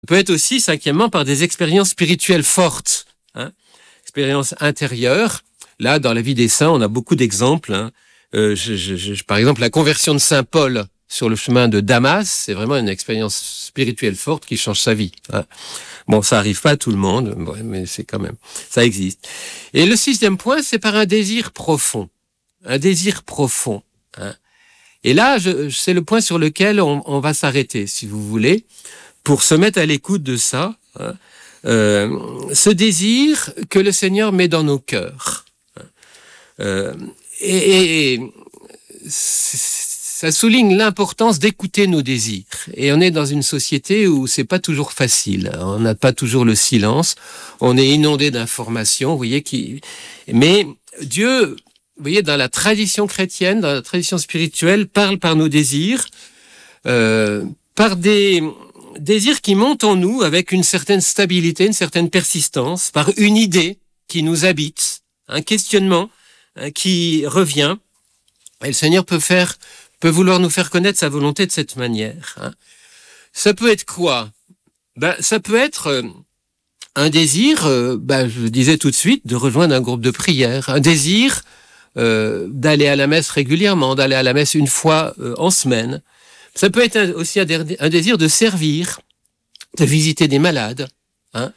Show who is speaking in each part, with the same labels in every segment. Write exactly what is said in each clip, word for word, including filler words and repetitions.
Speaker 1: peut être aussi, cinquièmement, par des expériences spirituelles fortes, hein, expériences intérieures. Là, dans la vie des saints, on a beaucoup d'exemples. Hein. Euh, je, je, je, par exemple, la conversion de saint Paul sur le chemin de Damas, c'est vraiment une expérience spirituelle forte qui change sa vie. Hein. Bon, ça arrive pas à tout le monde, mais c'est quand même, ça existe. Et le sixième point, c'est par un désir profond, un désir profond. Hein. Et là, je, c'est le point sur lequel on, on va s'arrêter, si vous voulez, pour se mettre à l'écoute de ça. Hein. Euh, ce désir que le Seigneur met dans nos cœurs. Euh, et, et ça souligne l'importance d'écouter nos désirs. Et on est dans une société où c'est pas toujours facile. On n'a pas toujours le silence. On est inondé d'informations, vous voyez, qui. Mais Dieu, vous voyez, dans la tradition chrétienne, dans la tradition spirituelle, parle par nos désirs, euh, par des désirs qui montent en nous avec une certaine stabilité, une certaine persistance, par une idée qui nous habite, un questionnement hein, qui revient. Et le Seigneur peut faire, peut vouloir nous faire connaître sa volonté de cette manière. Hein. Ça peut être quoi ? Ben, ça peut être euh, un désir, euh, ben, je disais tout de suite, de rejoindre un groupe de prière, un désir euh, d'aller à la messe régulièrement, d'aller à la messe une fois euh, en semaine. Ça peut être un, aussi un, un désir de servir, de visiter des malades. Hein.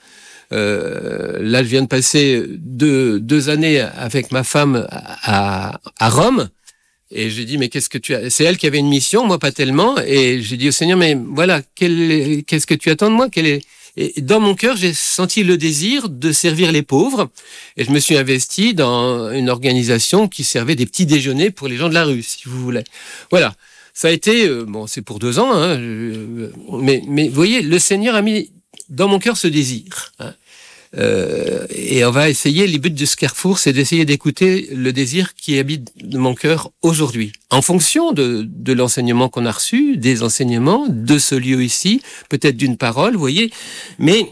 Speaker 1: Euh, là, je viens de passer deux, deux années avec ma femme à, à Rome. Et j'ai dit, mais qu'est-ce que tu as... C'est elle qui avait une mission, moi pas tellement. Et j'ai dit au Seigneur, mais voilà, quel... qu'est-ce que tu attends de moi ? Quel est... Et dans mon cœur, j'ai senti le désir de servir les pauvres. Et je me suis investi dans une organisation qui servait des petits déjeuners pour les gens de la rue, si vous voulez. Voilà. Ça a été... Euh, bon, c'est pour deux ans. Hein, je... mais, mais vous voyez, le Seigneur a mis dans mon cœur ce désir. Hein. Euh, et on va essayer, les buts de ce carrefour, c'est d'essayer d'écouter le désir qui habite mon cœur aujourd'hui. En fonction de, de l'enseignement qu'on a reçu, des enseignements, de ce lieu ici, peut-être d'une parole, vous voyez. Mais,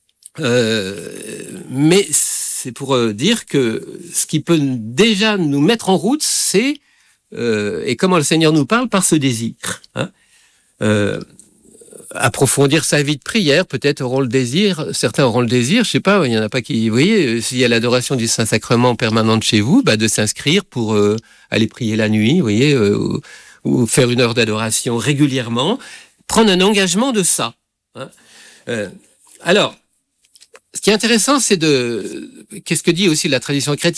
Speaker 1: euh, mais c'est pour dire que ce qui peut déjà nous mettre en route, c'est, euh, et comment le Seigneur nous parle, par ce désir. Hein. Euh, approfondir sa vie de prière, peut-être auront le désir, certains auront le désir, je sais pas, il y en a pas qui, vous voyez, s'il y a l'adoration du Saint-Sacrement permanente chez vous, bah de s'inscrire pour euh, aller prier la nuit, vous voyez, euh, ou, ou faire une heure d'adoration régulièrement, prendre un engagement de ça. Hein. Euh, alors, ce qui est intéressant, c'est de, qu'est-ce que dit aussi la tradition chrétienne ?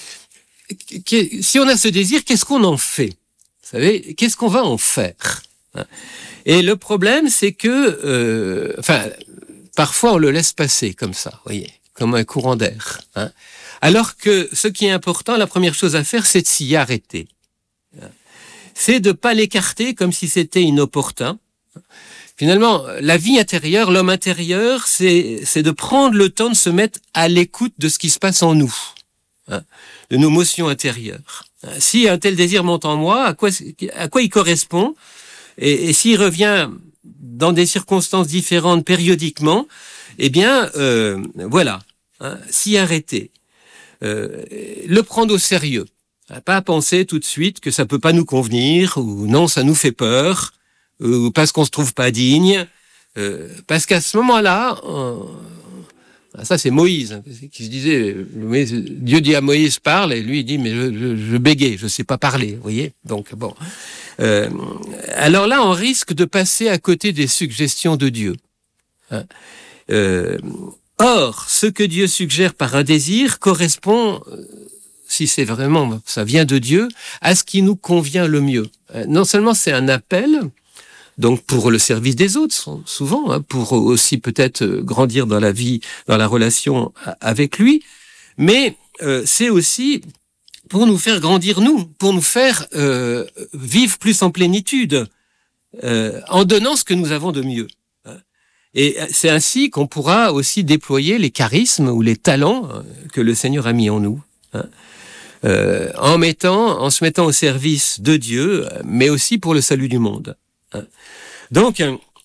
Speaker 1: Si on a ce désir, qu'est-ce qu'on en fait ? Vous savez, qu'est-ce qu'on va en faire ? Hein. Et le problème, c'est que, euh, enfin, parfois on le laisse passer comme ça, vous voyez, comme un courant d'air. Hein. Alors que ce qui est important, la première chose à faire, c'est de s'y arrêter. C'est de ne pas l'écarter comme si c'était inopportun. Finalement, la vie intérieure, l'homme intérieur, c'est, c'est de prendre le temps de se mettre à l'écoute de ce qui se passe en nous, hein, de nos motions intérieures. Si un tel désir monte en moi, à quoi, à quoi il correspond ? Et, et s'il revient dans des circonstances différentes périodiquement, eh bien, euh, voilà, hein, s'y arrêter, euh, le prendre au sérieux, hein, pas penser tout de suite que ça peut pas nous convenir ou non, ça nous fait peur ou parce qu'on se trouve pas digne, euh, parce qu'à ce moment-là, on... ça c'est Moïse qui se disait, Dieu dit à Moïse parle et lui il dit mais je, je, je bégaye, je sais pas parler, vous voyez, donc bon. Euh, alors là, on risque de passer à côté des suggestions de Dieu. Hein. Euh, or, ce que Dieu suggère par un désir correspond, si c'est vraiment, ça vient de Dieu, à ce qui nous convient le mieux. Non seulement c'est un appel, donc pour le service des autres, souvent, hein, pour aussi peut-être grandir dans la vie, dans la relation avec lui, mais euh, c'est aussi pour nous faire grandir nous, pour nous faire euh, vivre plus en plénitude, euh, en donnant ce que nous avons de mieux. Et c'est ainsi qu'on pourra aussi déployer les charismes ou les talents que le Seigneur a mis en nous, hein, euh, en mettant, en se mettant au service de Dieu, mais aussi pour le salut du monde. Hein. Donc,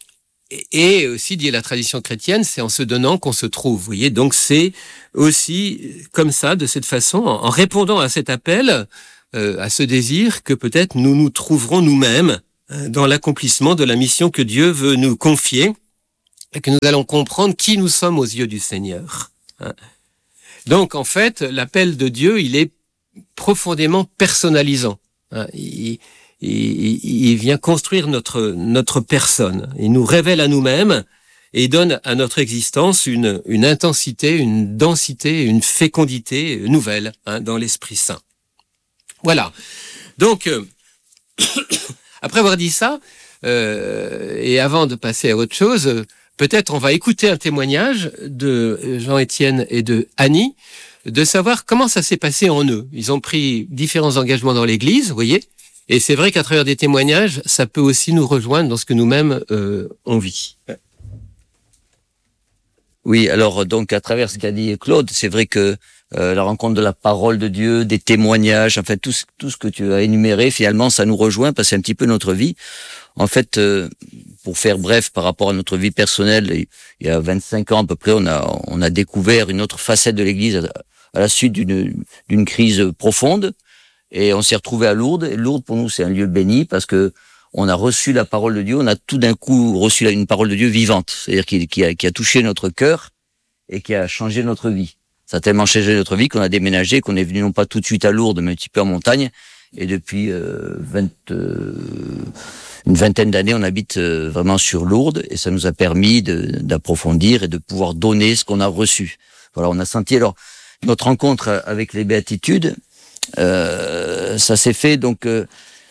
Speaker 1: et aussi, dit la tradition chrétienne, c'est en se donnant qu'on se trouve. Vous voyez, donc c'est aussi comme ça, de cette façon, en répondant à cet appel, euh, à ce désir, que peut-être nous nous trouverons nous-mêmes dans l'accomplissement de la mission que Dieu veut nous confier et que nous allons comprendre qui nous sommes aux yeux du Seigneur. Hein. Donc, en fait, l'appel de Dieu, il est profondément personnalisant. Hein. Il, il, il vient construire notre, notre personne. Il nous révèle à nous-mêmes et il donne à notre existence une, une intensité, une densité, une fécondité nouvelle, hein, dans l'Esprit Saint. Voilà. Donc, euh, après avoir dit ça, euh, et avant de passer à autre chose, peut-être on va écouter un témoignage de Jean-Étienne et de Annie, de savoir comment ça s'est passé en eux. Ils ont pris différents engagements dans l'Église, vous voyez, et c'est vrai qu'à travers des témoignages, ça peut aussi nous rejoindre dans ce que nous-mêmes euh, on vit.
Speaker 2: Oui, alors donc à travers ce qu'a dit Claude, c'est vrai que euh, la rencontre de la parole de Dieu, des témoignages, en fait tout ce, tout ce que tu as énuméré, finalement ça nous rejoint parce que c'est un petit peu notre vie. En fait, euh, pour faire bref par rapport à notre vie personnelle, il y a vingt-cinq ans à peu près, on a on a découvert une autre facette de l'Église à, à la suite d'une d'une crise profonde et on s'est retrouvé à Lourdes. Et Lourdes pour nous c'est un lieu béni parce que on a reçu la parole de Dieu, on a tout d'un coup reçu une parole de Dieu vivante, c'est-à-dire qui, qui, a, qui a touché notre cœur et qui a changé notre vie. Ça a tellement changé notre vie qu'on a déménagé, qu'on est venu non pas tout de suite à Lourdes, mais un petit peu en montagne. Et depuis euh, vingt, euh, une vingtaine d'années, on habite euh, vraiment sur Lourdes et ça nous a permis de, d'approfondir et de pouvoir donner ce qu'on a reçu. Voilà, on a senti alors notre rencontre avec les béatitudes. Euh, ça s'est fait donc euh,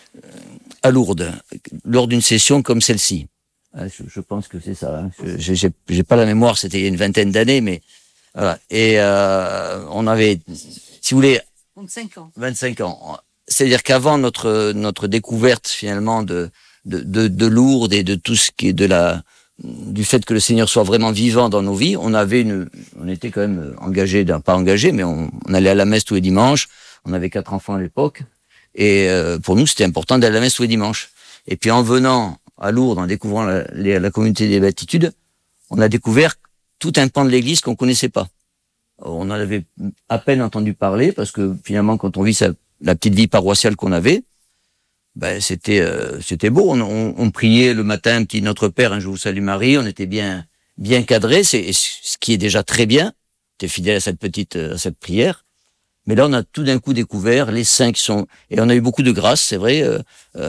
Speaker 2: à Lourdes, lors d'une session comme celle-ci. Je, je pense que c'est ça. Hein. Je, j'ai, j'ai pas la mémoire, c'était il y a une vingtaine d'années, mais voilà. Et euh, on avait, si vous voulez,
Speaker 3: vingt-cinq ans.
Speaker 2: vingt-cinq ans. C'est-à-dire qu'avant notre notre découverte finalement de de de, de Lourdes et de tout ce qui est de la du fait que le Seigneur soit vraiment vivant dans nos vies, on avait une, on était quand même engagé, pas engagé, mais on, on allait à la messe tous les dimanches. On avait quatre enfants à l'époque. Et euh, pour nous, c'était important d'aller à la messe tous les dimanches. Et puis en venant à Lourdes, en découvrant la, la, la communauté des béatitudes, on a découvert tout un pan de l'Église qu'on connaissait pas. On en avait à peine entendu parler parce que finalement, quand on vit sa, la petite vie paroissiale qu'on avait, ben c'était euh, c'était beau. On, on, on priait le matin, petit Notre Père, un Je vous salue Marie. On était bien bien cadré, c'est ce qui est déjà très bien. T'es fidèle à cette petite à cette prière. Mais là, on a tout d'un coup découvert les saints qui sont... Et on a eu beaucoup de grâce, c'est vrai. Euh,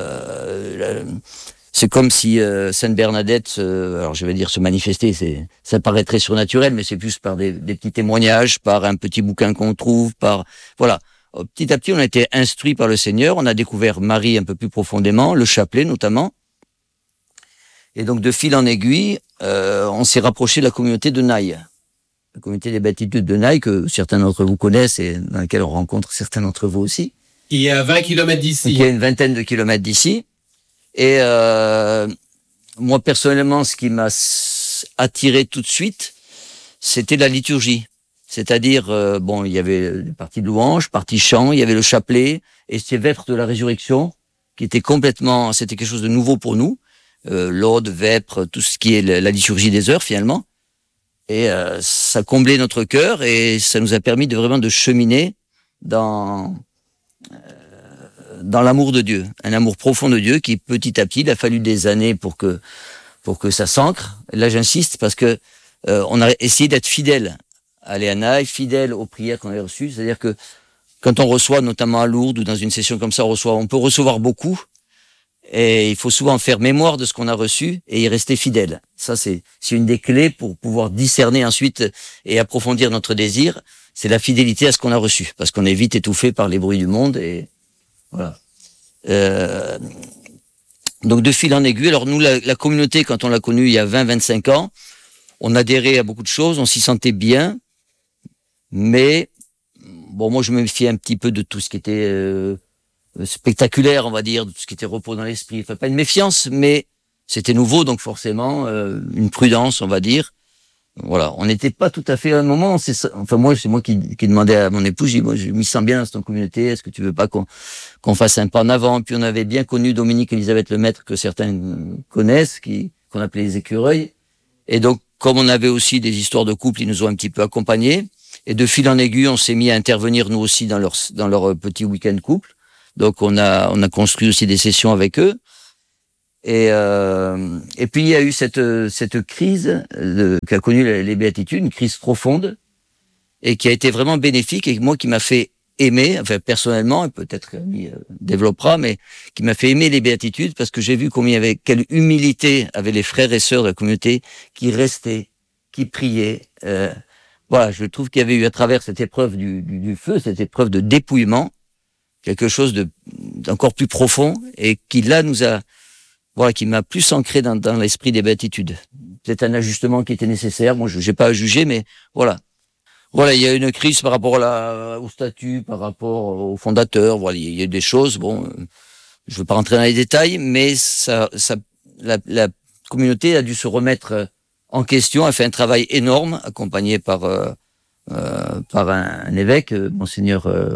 Speaker 2: euh, c'est comme si euh, Sainte Bernadette, euh, alors je vais dire se manifester, c'est, ça paraît très surnaturel, mais c'est plus par des, des petits témoignages, par un petit bouquin qu'on trouve, par... Voilà. Petit à petit, on a été instruits par le Seigneur. On a découvert Marie un peu plus profondément, le chapelet notamment. Et donc, de fil en aiguille, euh, on s'est rapproché de la communauté de Naï. La communauté des béatitudes de Naï, que certains d'entre vous connaissent et dans laquelle on rencontre certains d'entre vous aussi.
Speaker 1: Qui est à vingt kilomètres d'ici.
Speaker 2: Qui est à une vingtaine de kilomètres d'ici. Et euh, moi, personnellement, ce qui m'a attiré tout de suite, c'était la liturgie. C'est-à-dire, euh, bon, il y avait des parties de louanges, parties chants, il y avait le chapelet, et ces vêpres de la résurrection, qui était complètement, c'était quelque chose de nouveau pour nous. Euh, l'aude, vêpres, tout ce qui est la liturgie des heures, finalement. Et euh, ça comblait notre cœur et ça nous a permis de vraiment de cheminer dans euh, dans l'amour de Dieu, un amour profond de Dieu qui petit à petit, il a fallu des années pour que pour que ça s'ancre. Là, j'insiste parce que euh, on a essayé d'être fidèle à Léanaï, fidèle aux prières qu'on avait reçues. C'est-à-dire que quand on reçoit, notamment à Lourdes ou dans une session comme ça, on reçoit, on peut recevoir beaucoup. Et il faut souvent faire mémoire de ce qu'on a reçu et y rester fidèle. Ça, c'est, c'est une des clés pour pouvoir discerner ensuite et approfondir notre désir. C'est la fidélité à ce qu'on a reçu. Parce qu'on est vite étouffé par les bruits du monde et voilà. Euh, donc, de fil en aiguille. Alors, nous, la, la communauté, quand on l'a connue il y a vingt, vingt-cinq ans, on adhérait à beaucoup de choses, on s'y sentait bien. Mais, bon, moi, je me méfiais un petit peu de tout ce qui était, euh, spectaculaire, on va dire, de tout ce qui était repos dans l'esprit. Enfin, pas une méfiance, mais c'était nouveau, donc forcément euh, une prudence, on va dire. Voilà, on n'était pas tout à fait à un moment. C'est ça, enfin moi, c'est moi qui, qui demandais à mon épouse, je dis, moi, je m'y sens bien dans cette communauté. Est-ce que tu veux pas qu'on qu'on fasse un pas en avant? Puis on avait bien connu Dominique Elisabeth Lemaître que certains connaissent, qui qu'on appelait les écureuils. Et donc, comme on avait aussi des histoires de couple, ils nous ont un petit peu accompagnés. Et de fil en aiguille, on s'est mis à intervenir nous aussi dans leur dans leur petit week-end couple. Donc on a on a construit aussi des sessions avec eux. Et, euh, et puis il y a eu cette, cette crise de, qu'a connue les, les béatitudes, une crise profonde, et qui a été vraiment bénéfique, et moi qui m'a fait aimer, enfin personnellement, et peut-être qu'il euh, développera, mais qui m'a fait aimer les béatitudes, parce que j'ai vu combien il y avait, quelle humilité avaient les frères et sœurs de la communauté qui restaient, qui priaient. Euh, voilà, je trouve qu'il y avait eu à travers cette épreuve du, du, du feu, cette épreuve de dépouillement, quelque chose de d'encore plus profond, et qui là nous a, voilà, qui m'a plus ancré dans, dans l'esprit des béatitudes. C'est un ajustement qui était nécessaire. Moi, je n'ai pas à juger, mais voilà. Voilà, il y a une crise par rapport à la, au statut, par rapport au fondateur. Voilà, il y a des choses. Bon, je ne veux pas rentrer dans les détails, mais ça, ça, la, la communauté a dû se remettre en question, a fait un travail énorme, accompagné par euh, euh, par un, un évêque, monseigneur euh,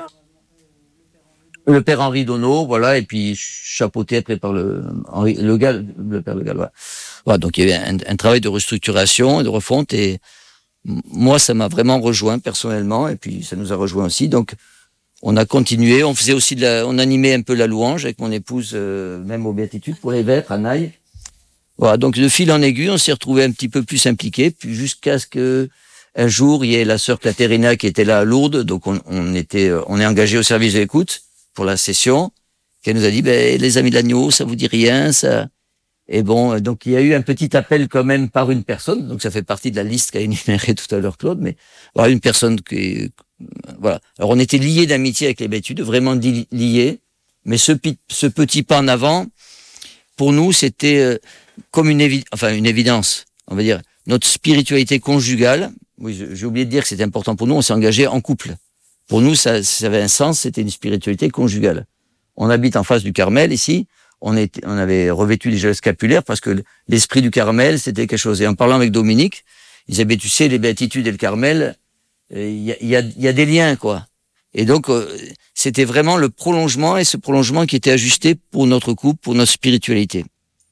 Speaker 2: le père Henri Donneau, voilà, et puis chapeauté après par le Henri Le Gall, le père Le Gall. Voilà. Voilà, donc il y avait un, un travail de restructuration et de refonte, et moi, ça m'a vraiment rejoint personnellement, et puis ça nous a rejoint aussi. Donc, on a continué. On faisait aussi de la, on animait un peu la louange avec mon épouse, euh, même aux béatitudes pour les vêpres à Naï. Voilà. Donc, de fil en aiguille, on s'est retrouvé un petit peu plus impliqués, puis jusqu'à ce que un jour, il y ait la sœur Claterina qui était là à Lourdes. Donc, on, on était, on est engagé au service de l'écoute pour la session. Qui nous a dit, ben, les amis de l'agneau, ça vous dit rien, ça. Et bon, donc il y a eu un petit appel quand même par une personne, donc ça fait partie de la liste qu'a énumérée tout à l'heure Claude, mais voilà, une personne qui, voilà. Alors on était liés d'amitié avec les béatitudes, vraiment liés, mais ce, ce petit pas en avant, pour nous, c'était comme une évi- enfin une évidence, on va dire, notre spiritualité conjugale. Oui, j'ai oublié de dire que c'était important pour nous, on s'est engagé en couple. Pour nous, ça, ça avait un sens, c'était une spiritualité conjugale. On habite en face du Carmel ici. On, était, on avait revêtu déjà le scapulaire parce que l'esprit du Carmel, c'était quelque chose. Et en parlant avec Dominique, il disait, tu sais, les béatitudes et le Carmel, il euh, y, a, y, a, y a des liens, quoi. Et donc, euh, c'était vraiment le prolongement, et ce prolongement qui était ajusté pour notre couple, pour notre spiritualité.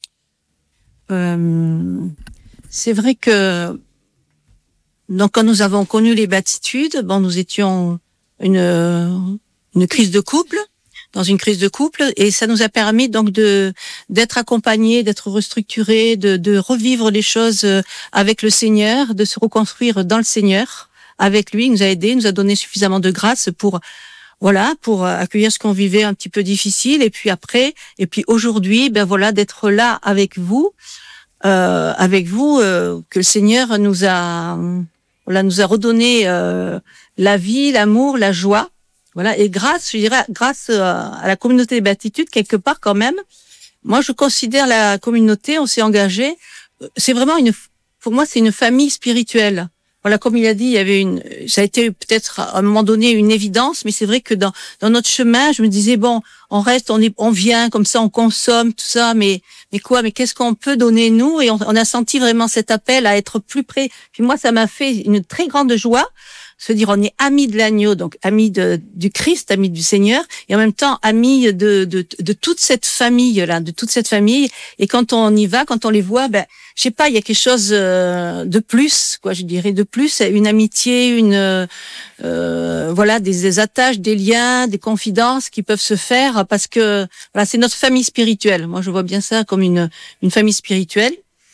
Speaker 3: Euh, c'est vrai que, donc, quand nous avons connu les béatitudes, bon, nous étions une, une crise de couple. dans une crise de couple, et ça nous a permis donc de d'être accompagnés, d'être restructurés, de, de revivre les choses avec le Seigneur, de se reconstruire dans le Seigneur avec lui. Il nous a aidés, il nous a donné suffisamment de grâce pour voilà pour accueillir ce qu'on vivait un petit peu difficile, et puis après, et puis aujourd'hui, ben voilà, d'être là avec vous, euh, avec vous, euh, que le Seigneur nous a voilà nous a redonné euh, la vie, l'amour, la joie. Voilà, et grâce, je dirais, grâce à la communauté des béatitudes, quelque part quand même, moi je considère la communauté, on s'est engagé, c'est vraiment une, pour moi c'est une famille spirituelle. Voilà, comme il a dit, il y avait une, ça a été peut-être à un moment donné une évidence, mais c'est vrai que dans dans notre chemin, je me disais bon, on reste, on est, on vient comme ça, on consomme tout ça, mais mais quoi, mais qu'est-ce qu'on peut donner nous? Et on, on a senti vraiment cet appel à être plus près. Puis moi, ça m'a fait une très grande joie. Se dire on est amis de l'agneau, donc amis de, du Christ, amis du Seigneur, et en même temps amis de, de, de toute cette famille-là, de toute cette famille. Et quand on y va, quand on les voit, ben, je sais pas, il y a quelque chose de plus, quoi, je dirais, de plus, une amitié, une, euh, voilà, des, des attaches, des liens, des confidences qui peuvent se faire, parce que, voilà, c'est notre famille spirituelle. Moi, je vois bien ça comme une, une famille spirituelle.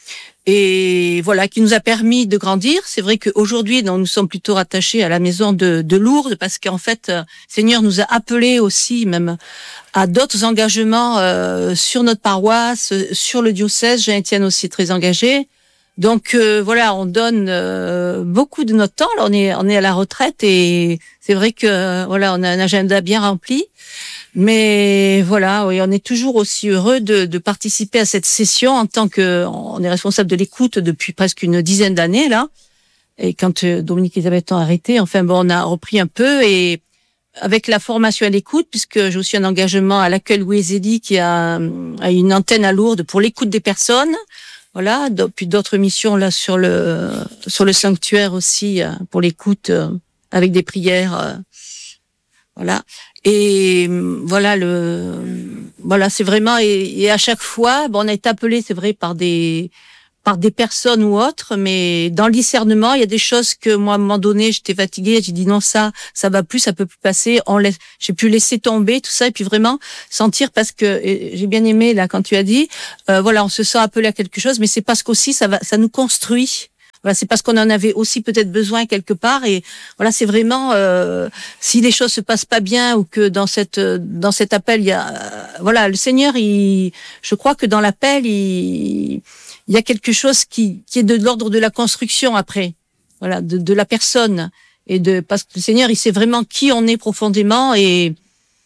Speaker 3: Et voilà, qui nous a permis de grandir. C'est vrai qu'aujourd'hui, nous sommes plutôt rattachés à la maison de, de Lourdes, parce qu'en fait, euh, Seigneur nous a appelés aussi, même à d'autres engagements euh, sur notre paroisse, sur le diocèse. Jean-Étienne aussi très engagé. Donc euh, voilà, on donne euh, beaucoup de notre temps. Là, on est on est à la retraite, et c'est vrai que euh, voilà, on a un agenda bien rempli. Mais voilà, oui, on est toujours aussi heureux de, de participer à cette session en tant que, on est responsable de l'écoute depuis presque une dizaine d'années là. Et quand Dominique et Elisabeth ont arrêté, enfin bon, on a repris un peu, et avec la formation à l'écoute, puisque j'ai aussi un engagement à l'accueil Louis Zélie qui a, a une antenne à Lourdes pour l'écoute des personnes. Voilà, puis d'autres missions là sur le sur le sanctuaire aussi pour l'écoute avec des prières. Voilà. Et voilà le voilà c'est vraiment et, et à chaque fois bon, on a été appelé, c'est vrai, par des par des personnes ou autres, mais dans le discernement, il y a des choses que moi, à un moment donné, j'étais fatiguée, j'ai dit non, ça, ça va plus, ça peut plus passer. On laisse, j'ai pu laisser tomber tout ça et puis vraiment sentir, parce que j'ai bien aimé là quand tu as dit, euh, voilà, on se sent appelé à quelque chose, mais c'est parce qu'aussi ça va, ça nous construit. Voilà, c'est parce qu'on en avait aussi peut-être besoin quelque part, et voilà, c'est vraiment euh, si les choses se passent pas bien ou que dans cette dans cet appel il y a euh, voilà, le Seigneur, il, je crois que dans l'appel il il y a quelque chose qui qui est de l'ordre de la construction après, voilà, de de la personne, et de parce que le Seigneur il sait vraiment qui on est profondément, et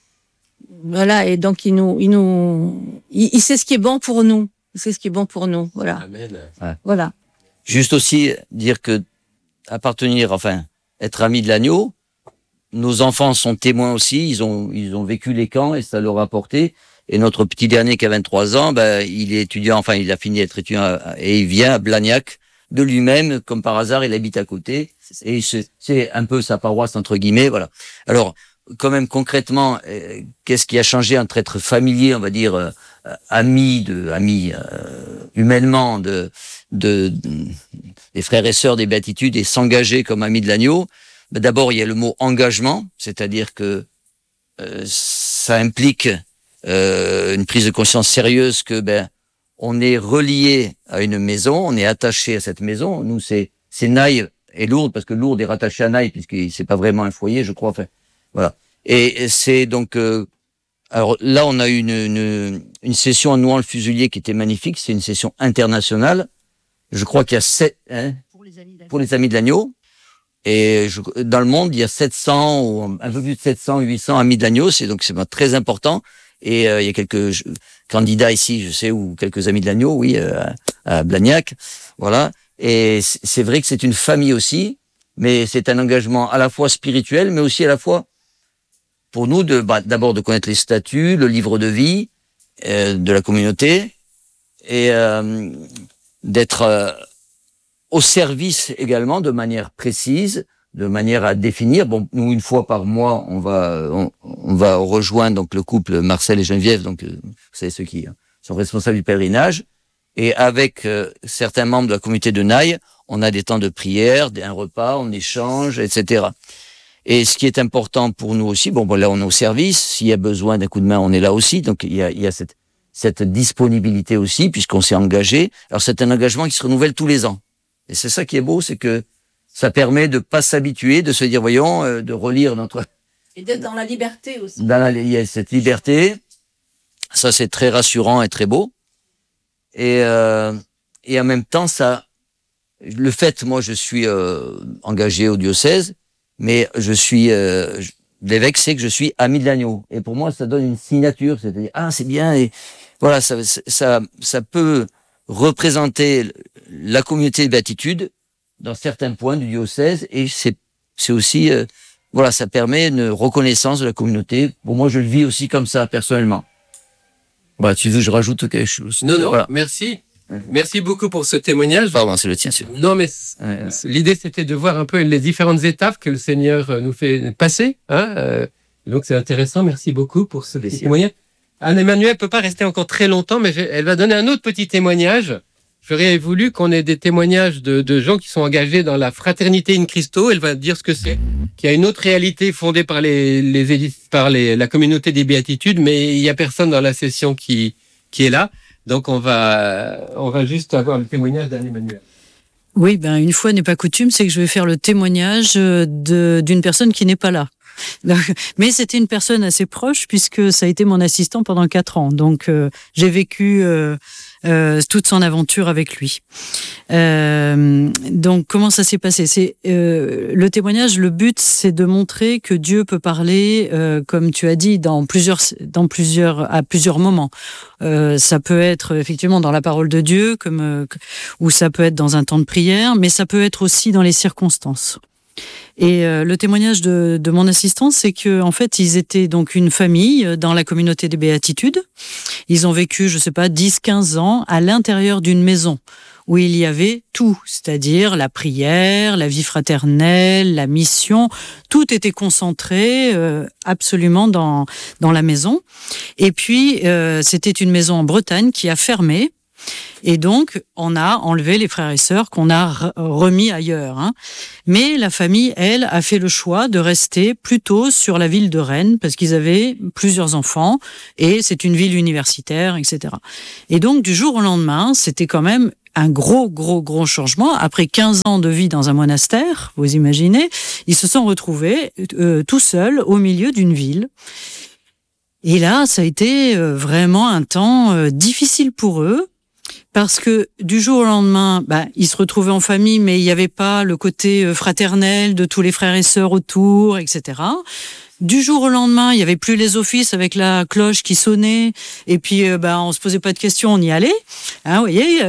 Speaker 3: voilà, et donc il nous il nous il, il sait ce qui est bon pour nous, il sait ce qui est bon pour nous, voilà.
Speaker 1: Amen.
Speaker 2: Ouais.
Speaker 3: Voilà.
Speaker 2: Juste aussi dire que appartenir, enfin, être ami de l'agneau, nos enfants sont témoins aussi, ils ont, ils ont vécu les camps et ça leur a apporté. Et notre petit dernier qui a vingt-trois ans, ben, il est étudiant, enfin, il a fini d'être étudiant à, et il vient à Blagnac de lui-même, comme par hasard, il habite à côté. Et c'est, c'est un peu sa paroisse, entre guillemets, voilà. Alors, quand même, concrètement, euh, qu'est-ce qui a changé entre être familier, on va dire, euh, ami de, ami, euh, humainement, de, de, de, des frères et sœurs des béatitudes et s'engager comme ami de l'agneau? Ben, d'abord, il y a le mot engagement, c'est-à-dire que euh, ça implique euh, une prise de conscience sérieuse que ben on est relié à une maison, on est attaché à cette maison. Nous, c'est c'est Naï et Lourdes, parce que Lourdes est rattaché à Naï puisque c'est pas vraiment un foyer, je crois. Enfin, voilà. Et c'est donc euh, alors là, on a eu une, une une session à Nouan-le-Fuselier qui était magnifique. C'est une session internationale. Je crois qu'il y a sept hein,
Speaker 3: Pour les amis
Speaker 2: pour les amis de l'agneau. Et je, dans le monde, il y a sept cents ou un peu plus de sept cents, huit cents amis de l'agneau. C'est donc c'est très important. Et euh, il y a quelques je, candidats ici, je sais, ou quelques amis de l'agneau, oui, euh, à, à Blagnac, voilà. Et c'est vrai que c'est une famille aussi, mais c'est un engagement à la fois spirituel, mais aussi à la fois pour nous de bah, d'abord de connaître les statuts, le livre de vie euh, de la communauté, et euh, d'être euh, au service également de manière précise, de manière à définir. Bon, nous, une fois par mois, on va on, on va rejoindre donc le couple Marcel et Geneviève, donc vous savez ceux qui sont responsables du pèlerinage, et avec euh, certains membres de la communauté de Naï, on a des temps de prière, un repas, on échange, et cetera. Et ce qui est important pour nous aussi, bon, bon là on est au service, s'il y a besoin d'un coup de main, on est là aussi, donc il y a, il y a cette, cette disponibilité aussi, puisqu'on s'est engagé. Alors c'est un engagement qui se renouvelle tous les ans. Et c'est ça qui est beau, c'est que ça permet de pas s'habituer, de se dire, voyons, euh, de relire notre...
Speaker 3: Et d'être dans la liberté aussi.
Speaker 2: Dans la, il y a cette liberté. Ça, c'est très rassurant et très beau. Et, euh, et en même temps, ça, le fait, moi, je suis euh, engagé au diocèse, mais je suis, euh, l'évêque sait que je suis ami de l'agneau. Et pour moi, ça donne une signature, c'est-à-dire, ah, c'est bien, et voilà, ça, ça, ça peut représenter la communauté de béatitude dans certains points du diocèse, et c'est, c'est aussi, euh, voilà, ça permet une reconnaissance de la communauté. Pour moi, je le vis aussi comme ça, personnellement. Bah, tu veux que je rajoute quelque chose?
Speaker 1: Non, non,
Speaker 2: voilà.
Speaker 1: merci. Merci beaucoup pour ce témoignage.
Speaker 2: Pardon, c'est le tien. C'est...
Speaker 1: Non, mais
Speaker 2: Ouais, ouais.
Speaker 1: l'idée, c'était de voir un peu les différentes étapes que le Seigneur nous fait passer. Hein, euh, donc, c'est intéressant. Merci beaucoup pour ce petit témoignage. Anne-Emmanuelle peut pas rester encore très longtemps, mais je, elle va donner un autre petit témoignage. J'aurais voulu qu'on ait des témoignages de, de gens qui sont engagés dans la fraternité in Christo. Elle va dire ce que c'est, qu'il y a une autre réalité fondée par les, les par les, la communauté des béatitudes, mais il y a personne dans la session qui, qui est là. Donc on va, on va juste avoir le témoignage d'Anne-Emmanuelle.
Speaker 4: Oui, ben une fois n'est pas coutume, c'est que je vais faire le témoignage de, d'une personne qui n'est pas là. Donc, mais c'était une personne assez proche puisque ça a été mon assistant pendant quatre ans. Donc euh, j'ai vécu euh, euh, toute son aventure avec lui. Euh, donc comment ça s'est passé? C'est euh, le témoignage. Le but, c'est de montrer que Dieu peut parler, euh, comme tu as dit, dans plusieurs, dans plusieurs, à plusieurs moments. Euh, ça peut être effectivement dans la parole de Dieu, comme euh, ou ça peut être dans un temps de prière, mais ça peut être aussi dans les circonstances. Et euh, le témoignage de, de mon assistant, c'est que en fait, ils étaient donc une famille dans la communauté des béatitudes. Ils ont vécu, je sais pas, dix, quinze ans à l'intérieur d'une maison où il y avait tout, c'est-à-dire la prière, la vie fraternelle, la mission, tout était concentré euh, absolument dans dans la maison. Et puis, euh, c'était une maison en Bretagne qui a fermé. Et donc, on a enlevé les frères et sœurs qu'on a remis ailleurs. Hein. Mais la famille, elle, a fait le choix de rester plutôt sur la ville de Rennes parce qu'ils avaient plusieurs enfants et c'est une ville universitaire, et cetera. Et donc, du jour au lendemain, c'était quand même un gros, gros, gros changement. Après quinze ans de vie dans un monastère, vous imaginez, ils se sont retrouvés euh, tout seuls au milieu d'une ville. Et là, ça a été vraiment un temps difficile pour eux, parce que du jour au lendemain, bah, ils se retrouvaient en famille, mais il n'y avait pas le côté fraternel de tous les frères et sœurs autour, et cetera. Du jour au lendemain, il n'y avait plus les offices avec la cloche qui sonnait, et puis bah, on se posait pas de questions, on y allait. Hein, vous voyez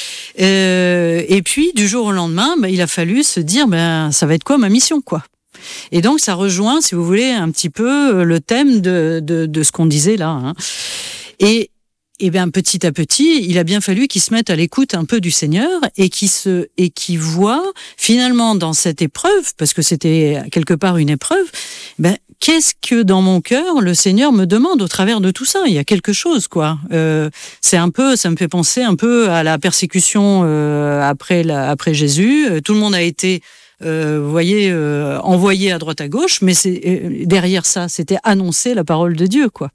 Speaker 4: euh, et puis du jour au lendemain, bah, il a fallu se dire, ben ça va être quoi ma mission, quoi. Et donc, ça rejoint, si vous voulez, un petit peu le thème de, de, de ce qu'on disait là. Hein. Et, et bien, petit à petit, il a bien fallu qu'il se mette à l'écoute un peu du Seigneur et qu'il se, et qu'il voit, finalement, dans cette épreuve, parce que c'était quelque part une épreuve, ben, qu'est-ce que dans mon cœur, le Seigneur me demande au travers de tout ça? Il y a quelque chose, quoi. Euh, c'est un peu, ça me fait penser un peu à la persécution euh, après, la, après Jésus. Tout le monde a été Euh, vous voyez, euh, envoyé à droite à gauche, mais c'est euh, derrière ça, c'était annoncer la parole de Dieu, quoi.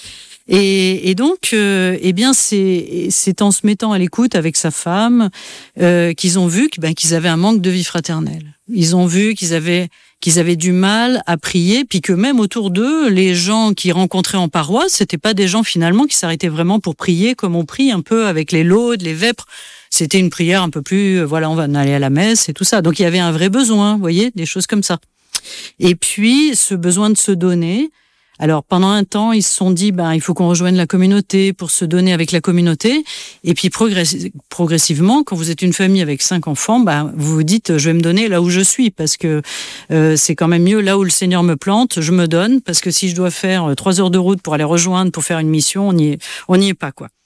Speaker 4: Et, et donc, euh, eh bien, c'est, c'est en se mettant à l'écoute avec sa femme euh, qu'ils ont vu que, ben, qu'ils avaient un manque de vie fraternelle. Ils ont vu qu'ils avaient qu'ils avaient du mal à prier, puis que même autour d'eux, les gens qu'ils rencontraient en paroisse, c'était pas des gens finalement qui s'arrêtaient vraiment pour prier comme on prie un peu avec les laudes, les vêpres. C'était une prière un peu plus, voilà, on va aller à la messe et tout ça. Donc il y avait un vrai besoin, vous voyez, des choses comme ça. Et puis ce besoin de se donner. Alors pendant un temps, ils se sont dit, ben il faut qu'on rejoigne la communauté pour se donner avec la communauté. Et puis progress- progressivement, quand vous êtes une famille avec cinq enfants, ben vous vous dites, je vais me donner là où je suis parce que euh, c'est quand même mieux là où le Seigneur me plante, je me donne parce que si je dois faire trois heures de route pour aller rejoindre pour faire une mission, on n'y est, on n'y est pas, quoi.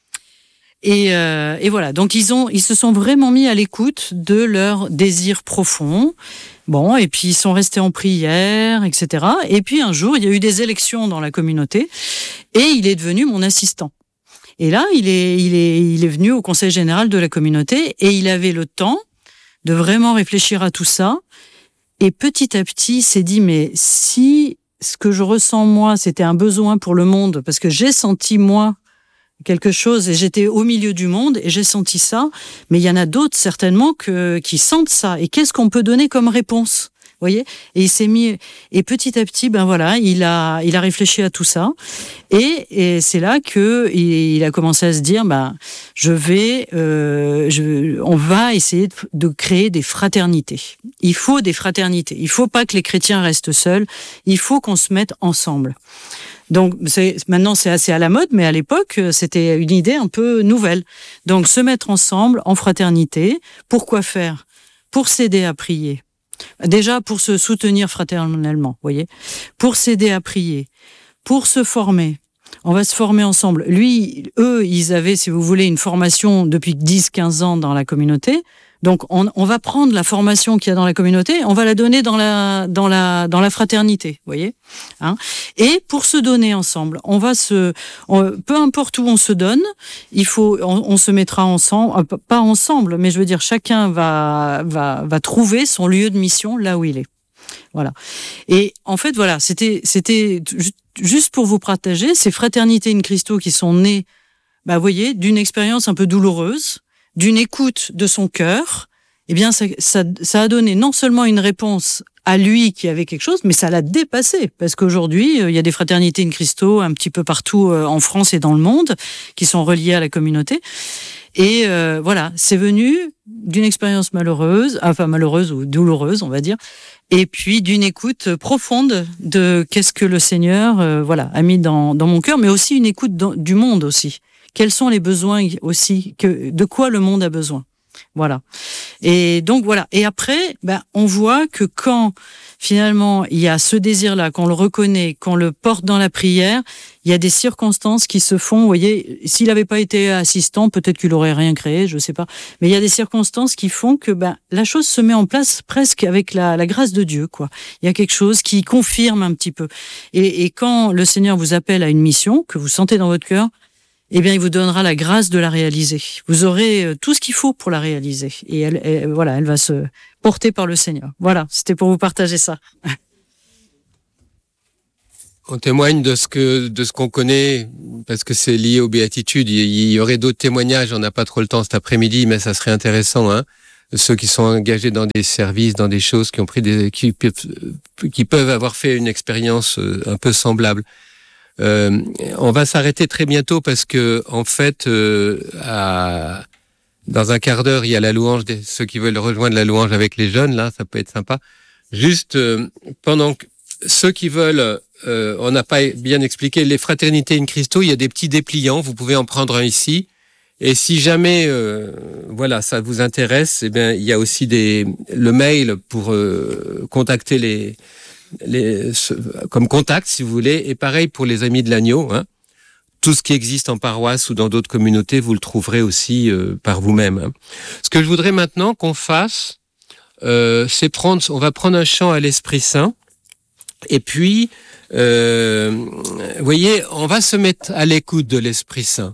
Speaker 4: Et, euh, et voilà, donc ils ont, ils se sont vraiment mis à l'écoute de leurs désirs profonds. Bon, et puis ils sont restés en prière, et cetera. Et puis un jour, il y a eu des élections dans la communauté, et il est devenu mon assistant. Et là, il est, il est, il est venu au conseil général de la communauté, et il avait le temps de vraiment réfléchir à tout ça. Et petit à petit, il s'est dit, mais si ce que je ressens moi, c'était un besoin pour le monde, parce que j'ai senti moi quelque chose et j'étais au milieu du monde et j'ai senti ça, mais il y en a d'autres certainement que qui sentent ça. Et qu'est-ce qu'on peut donner comme réponse, vous voyez? Et il s'est mis et petit à petit, ben voilà, il a il a réfléchi à tout ça et, et c'est là que il, il a commencé à se dire, ben je vais, euh, je, on va essayer de, de créer des fraternités. Il faut des fraternités. Il faut pas que les chrétiens restent seuls. Il faut qu'on se mette ensemble. Donc c'est, maintenant c'est assez à la mode, mais à l'époque c'était une idée un peu nouvelle. Donc se mettre ensemble en fraternité, pourquoi faire? Pour s'aider à prier. Déjà pour se soutenir fraternellement, vous voyez, pour s'aider à prier, pour se former. On va se former ensemble. Lui, eux, ils avaient, si vous voulez, une formation depuis dix quinze ans dans la communauté. Donc, on, on va prendre la formation qu'il y a dans la communauté, on va la donner dans la dans la dans la fraternité, vous voyez, hein. Et pour se donner ensemble, on va se, on, peu importe où on se donne, il faut, on, on se mettra ensemble, pas ensemble, mais je veux dire, chacun va va va trouver son lieu de mission là où il est. Voilà. Et en fait, voilà, c'était c'était juste pour vous partager ces fraternités in Christo qui sont nées, bah, vous voyez, d'une expérience un peu douloureuse, d'une écoute de son cœur. Eh bien, ça, ça, ça a donné non seulement une réponse à lui qui avait quelque chose, mais ça l'a dépassé. Parce qu'aujourd'hui, il y a des fraternités in Christo un petit peu partout en France et dans le monde qui sont reliées à la communauté. Et euh, voilà, c'est venu d'une expérience malheureuse, enfin malheureuse ou douloureuse, on va dire, et puis d'une écoute profonde de qu'est-ce que le Seigneur euh, voilà, a mis dans, dans mon cœur, mais aussi une écoute dans, du monde aussi. Quels sont les besoins aussi, que, de quoi le monde a besoin. Voilà. Et donc voilà. Et après, ben, on voit que quand finalement il y a ce désir-là, qu'on le reconnaît, qu'on le porte dans la prière, il y a des circonstances qui se font. Vous voyez, s'il n'avait pas été assistant, peut-être qu'il aurait rien créé, je sais pas. Mais il y a des circonstances qui font que ben la chose se met en place presque avec la, la grâce de Dieu, quoi. Il y a quelque chose qui confirme un petit peu. Et, et quand le Seigneur vous appelle à une mission que vous sentez dans votre cœur, eh bien, il vous donnera la grâce de la réaliser. Vous aurez tout ce qu'il faut pour la réaliser. Et elle, elle, voilà, elle va se porter par le Seigneur. Voilà, c'était pour vous partager ça.
Speaker 1: On témoigne de ce que de ce qu'on connaît, parce que c'est lié aux béatitudes. Il y aurait d'autres témoignages, on n'a pas trop le temps cet après-midi, mais ça serait intéressant, hein. Ceux qui sont engagés dans des services, dans des choses, qui ont pris des, qui, qui peuvent avoir fait une expérience un peu semblable. Euh, on va s'arrêter très bientôt parce que, en fait, euh, à, dans un quart d'heure, il y a la louange des ceux qui veulent rejoindre la louange avec les jeunes. Là, ça peut être sympa. Juste euh, pendant que ceux qui veulent, euh, on n'a pas bien expliqué les fraternités in Christo. Il y a des petits dépliants. Vous pouvez en prendre un ici. Et si jamais, euh, voilà, ça vous intéresse, eh bien, il y a aussi des le mail pour euh, contacter les les ce, comme contact, si vous voulez. Et pareil pour les amis de l'agneau, hein. Tout ce qui existe en paroisse ou dans d'autres communautés, vous le trouverez aussi euh, par vous-même, hein. Ce que je voudrais maintenant qu'on fasse, euh, c'est prendre, on va prendre un chant à l'Esprit Saint. Et puis, euh, vous voyez, on va se mettre à l'écoute de l'Esprit Saint.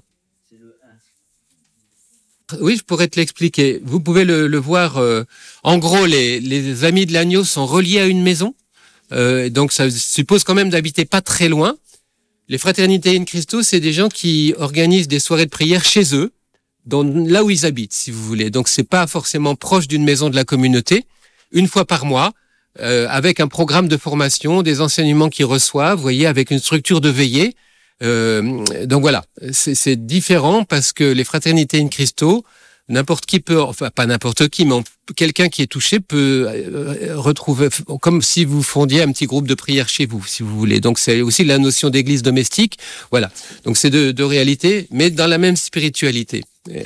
Speaker 1: Oui, je pourrais te l'expliquer. Vous pouvez le, le voir. Euh, en gros, les, les amis de l'agneau sont reliés à une maison. Euh, donc, ça suppose quand même d'habiter pas très loin. Les fraternités in Christo, c'est des gens qui organisent des soirées de prière chez eux, dans, là où ils habitent, si vous voulez. Donc, c'est pas forcément proche d'une maison de la communauté. Une fois par mois, euh, avec un programme de formation, des enseignements qu'ils reçoivent, vous voyez, avec une structure de veillée. Euh, donc voilà, c'est, c'est différent parce que les fraternités in Christo, n'importe qui peut, enfin pas n'importe qui, mais on, quelqu'un qui est touché peut euh, retrouver, comme si vous fondiez un petit groupe de prière chez vous, si vous voulez. Donc c'est aussi la notion d'église domestique. Voilà, donc c'est deux de réalités, mais dans la même spiritualité.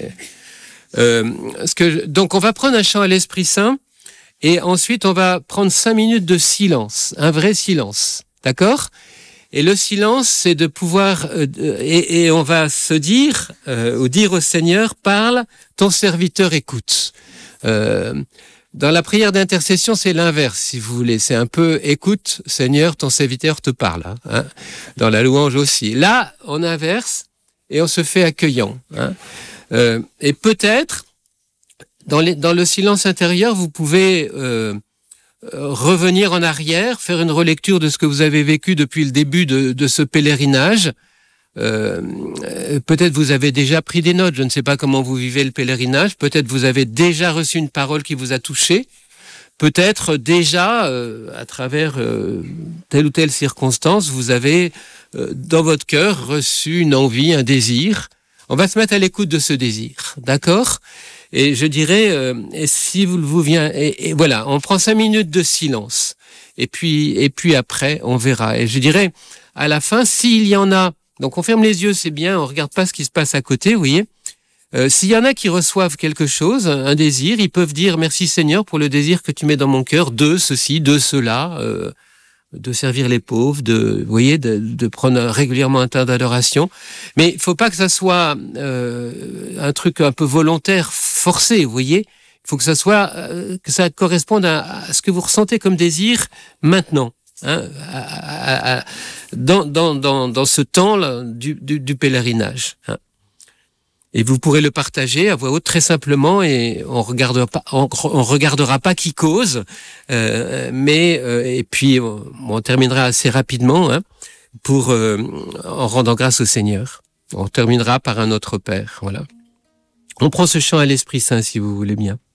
Speaker 1: Euh, ce que, donc on va prendre un chant à l'Esprit Saint et ensuite on va prendre cinq minutes de silence, un vrai silence, d'accord ? Et le silence, c'est de pouvoir, euh, et, et on va se dire, euh, ou dire au Seigneur, parle, ton serviteur écoute. Euh, dans la prière d'intercession, c'est l'inverse, si vous voulez. C'est un peu, écoute, Seigneur, ton serviteur te parle. Hein. Dans la louange aussi. Là, on inverse et on se fait accueillant. Hein. Euh, et peut-être, dans, les, dans le silence intérieur, vous pouvez... Euh, revenir en arrière, faire une relecture de ce que vous avez vécu depuis le début de, de ce pèlerinage. Euh, peut-être vous avez déjà pris des notes, je ne sais pas comment vous vivez le pèlerinage, peut-être vous avez déjà reçu une parole qui vous a touché, peut-être déjà, euh, à travers euh, telle ou telle circonstance, vous avez euh, dans votre cœur reçu une envie, un désir. On va se mettre à l'écoute de ce désir, d'accord ? Et je dirais, euh, et si vous vous vient, et, et voilà, on prend cinq minutes de silence. Et puis, et puis après, on verra. Et je dirais, à la fin, s'il y en a, donc on ferme les yeux, c'est bien, on regarde pas ce qui se passe à côté, vous voyez. Euh, s'il y en a qui reçoivent quelque chose, un désir, ils peuvent dire merci Seigneur pour le désir que tu mets dans mon cœur de ceci, de cela. Euh, de servir les pauvres, de, vous voyez, de, de prendre régulièrement un temps d'adoration. Mais il faut pas que ça soit euh, un truc un peu volontaire, forcé, vous voyez. Il faut que ça soit, euh, que ça corresponde à, à ce que vous ressentez comme désir maintenant, hein, à, à, à, dans, dans, dans, dans ce temps-là du, du, du pèlerinage. Hein. Et vous pourrez le partager à voix haute très simplement et on regardera pas, on, on regardera pas qui cause, euh, mais euh, et puis on, on terminera assez rapidement hein, pour euh, en rendant grâce au Seigneur. On terminera par un Notre Père, voilà. On prend ce chant à l'Esprit Saint si vous voulez bien.